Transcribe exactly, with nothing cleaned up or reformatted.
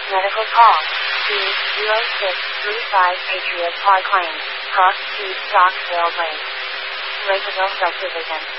Medical call. two zero six three five Patriot Park Lane, Cross Street, Stockville Lane. Residential Division.